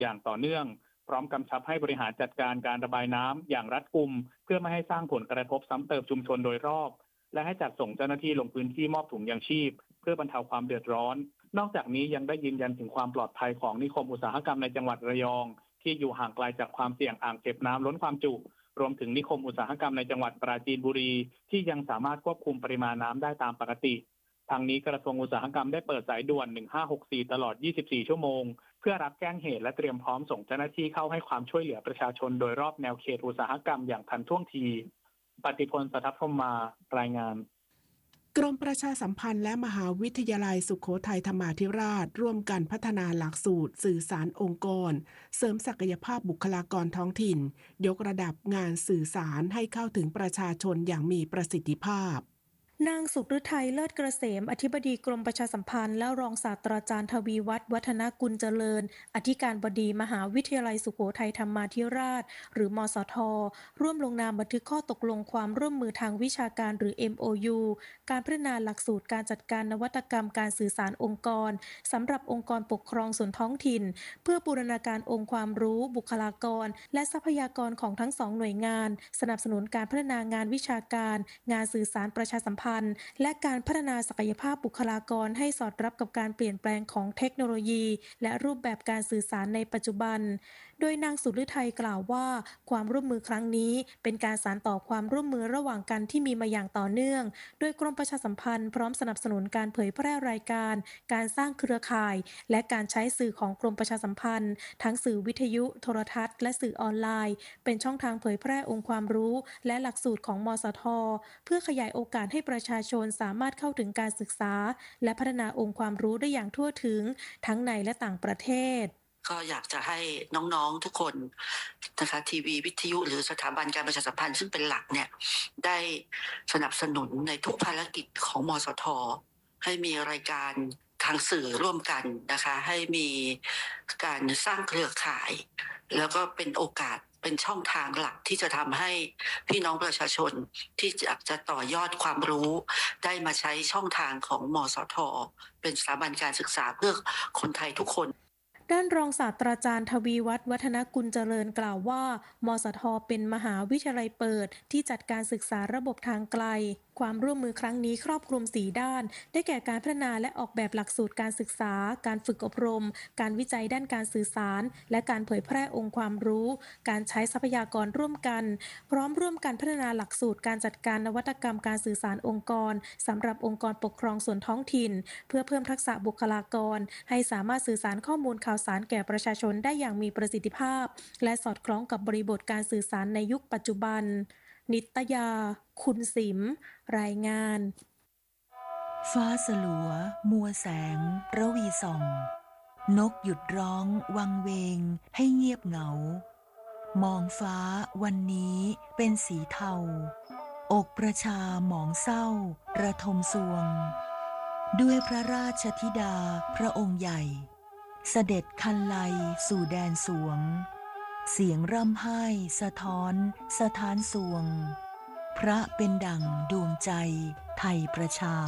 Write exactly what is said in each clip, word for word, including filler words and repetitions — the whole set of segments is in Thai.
อย่างต่อเนื่องพร้อมกำชับให้บริหารจัดการการระบายน้ำอย่างรัดกุมเพื่อไม่ให้สร้างผลกระทบซ้ำเติมชุมชนโดยรอบและให้จัดส่งเจ้าหน้าที่ลงพื้นที่มอบถุงยางชีพเพื่อบรรเทาความเดือดร้อนนอกจากนี้ยังได้ยืนยันถึงความปลอดภัยของนิคมอุตสาหกรรมในจังหวัดระยองที่อยู่ห่างไกลจากความเสี่ยงอ่างเก็บน้ำล้นความจุรวมถึงนิคมอุตสาหกรรมในจังหวัดปราจีนบุรีที่ยังสามารถควบคุมปริมาณน้ำได้ตามปกติทางนี้กระทรวงอุตสาหกรรมได้เปิดสายด่วนหนึ่งห้าหกสี่ตลอดยี่สิบสี่ชั่วโมงเพื่อรับแจ้งเหตุและเตรียมพร้อมส่งเจ้าหน้าที่เข้าให้ความช่วยเหลือประชาชนโดยรอบแนวเขตอุตสาหกรรมอย่างทันท่วงทีปฏิพล สัทธพรหมารายงานกรมประชาสัมพันธ์และมหาวิทยาลัยสุโขทัยธรรมาธิราชร่วมกันพัฒนาหลักสูตรสื่อสารองค์กรเสริมศักยภาพบุคลากรท้องถิ่นยกระดับงานสื่อสารให้เข้าถึงประชาชนอย่างมีประสิทธิภาพนางสุฤทัยเลิศเกษมอธิบดีกรมประชาสัมพันธ์และรองศาสตราจารย์ทวีวัฒน์วัฒนกุลเจริญอธิการบดีมหาวิทยาลัยสุโขทัยธรรมาธิราชหรือมสทร่วมลงนามบันทึกข้อตกลงความร่วมมือทางวิชาการหรือ เอ็ม โอ ยู การพัฒนาหลักสูตรการจัดการนวัตกรรมการสื่อสารองค์กรสำหรับองค์กรปกครองส่วนท้องถิ่นเพื่อบูรณาการองค์ความรู้บุคลากรและทรัพยากรของทั้งสองหน่วยงานสนับสนุนการพัฒนางานวิชาการงานสื่อสารประชาสัมพันธ์และการพัฒนาศักยภาพบุคลากรให้สอดรับกับการเปลี่ยนแปลงของเทคโนโลยีและรูปแบบการสื่อสารในปัจจุบันโดยนางสุฤทัยกล่าวว่าความร่วมมือครั้งนี้เป็นการสานต่อความร่วมมือระหว่างกันที่มีมาอย่างต่อเนื่องโดยกรมประชาสัมพันธ์พร้อมสนับสนุนการเผยแพร่รายการการสร้างเครือข่ายและการใช้สื่อของกรมประชาสัมพันธ์ทั้งสื่อวิทยุโทรทัศน์และสื่อออนไลน์เป็นช่องทางเผยแพร่องค์ความรู้และหลักสูตรของมสทเพื่อขยายโอกาสให้ประชาชนสามารถเข้าถึงการศึกษาและพัฒนาองค์ความรู้ได้อย่างทั่วถึงทั้งในและต่างประเทศก็อยากจะให้น้องๆทุกคนนะคะทีวีวิทยุหรือสถาบันการประชาสัมพันธ์ซึ่งเป็นหลักเนี่ยได้สนับสนุนในทุกภารกิจของมสทให้มีรายการทางสื่อร่วมกันนะคะให้มีการสร้างเครือข่ายแล้วก็เป็นโอกาสเป็นช่องทางหลักที่จะทำให้พี่น้องประชาชนที่อยากจะต่อยอดความรู้ได้มาใช้ช่องทางของมสทเป็นสถาบันการศึกษาเพื่อคนไทยทุกคนด้านรองศาสตราจารย์ทวีวัฒน์วัฒนกุลเจริญกล่าวว่ามสทเป็นมหาวิทยาลัยเปิดที่จัดการศึกษาระบบทางไกลความร่วมมือครั้งนี้ครอบคลุมสี่ด้านได้แก่การพัฒนาและออกแบบหลักสูตรการศึกษาการฝึกอบรมการวิจัยด้านการสื่อสารและการเผยแพร่องค์ความรู้การใช้ทรัพยากรร่วมกันพร้อมร่วมกันพัฒนาหลักสูตรการจัดการนวัตกรรมการสื่อสารองค์กรสำหรับองค์กรปกครองส่วนท้องถิ่นเพื่อเพิ่มทักษะบุคลากรให้สามารถสื่อสารข้อมูลข่าวสารแก่ประชาชนได้อย่างมีประสิทธิภาพและสอดคล้องกับบริบทการสื่อสารในยุคปัจจุบันนิตยาคุณสิมรายงานฟ้าสลัวมัวแสงระวีส่องนกหยุดร้องวังเวงให้เงียบเหงามองฟ้าวันนี้เป็นสีเทาอกประชาหมองเศร้าระทมสวงด้วยพระราชธิดาพระองค์ใหญ่เสด็จคันไลสู่แดนสวงเสียงร่ำไห้สะท้อนสถานสวงพระเป็นดั่งดวงใจไทยประชา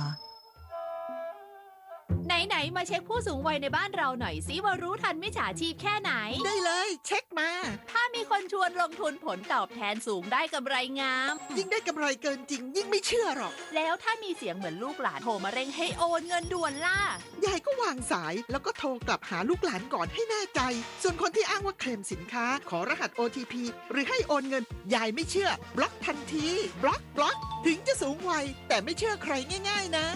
ไหนๆมาเช็คผู้สูงวัยในบ้านเราหน่อยสิว่ารู้ทันมิจฉาชีพแค่ไหนได้เลยเช็คมาถ้ามีคนชวนลงทุนผลตอบแทนสูงได้กำไรงามยิ่งได้กำไรเกินจริงยิ่งไม่เชื่อหรอกแล้วถ้ามีเสียงเหมือนลูกหลานโทรมาเร่งให้โอนเงินด่วนล่ะยายก็วางสายแล้วก็โทรกลับหาลูกหลานก่อนให้แน่ใจส่วนคนที่อ้างว่าเคลมสินค้าขอรหัส โอ ที พี หรือให้โอนเงินยายไม่เชื่อบล็อกทันทีบล็อกบล็อกถึงจะสูงวัยแต่ไม่เชื่อใครง่ายๆนะ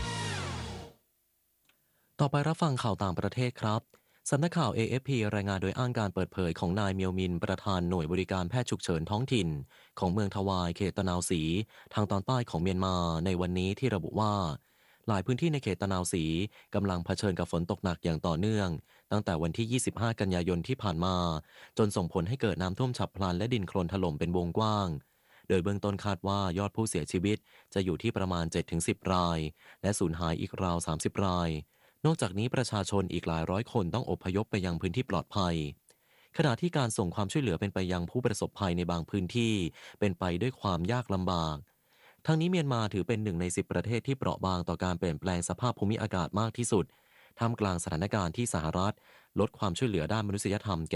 ต่อไปรับฟังข่าวต่างประเทศครับสำนักข่าว เอ เอฟ พี รายงานโดยอ้างการเปิดเผยของนายเมียวมินประธานหน่วยบริการแพทย์ฉุกเฉินท้องถิ่นของเมืองทวายเขตตะนาวศรีทางตอนใต้ของเมียนมาในวันนี้ที่ระบุว่าหลายพื้นที่ในเขตตะนาวศรีกำลังเผชิญกับฝนตกหนักอย่างต่อเนื่องตั้งแต่วันที่ยี่สิบห้ากันยายนที่ผ่านมาจนส่งผลให้เกิดน้ำท่วมฉับพลันและดินโคลนถล่มเป็นวงกว้างโดยเบื้องต้นคาดว่ายอดผู้เสียชีวิตจะอยู่ที่ประมาณ เจ็ดถึงสิบ รายและสูญหายอีกราวสามสิบรายนอกจากนี้ประชาชนอีกหลายร้อยคนต้องอพยพไปยังพื้นที่ปลอดภัยขณะที่การส่งความช่วยเหลือเป็นไปยังผู้ประสบภัยในบางพื้นที่เป็นไปด้วยความยากลำบากทั้งนี้เมียนมาถือเป็นหนึ่งในสิบประเทศที่เปราะบางต่อการเปลี่ยนแปลงสภาพภูมิอากาศมากที่สุดท่ามกลางสถานการณ์ที่สหรัฐลดความช่วยเหลือด้านมนุษยธรรม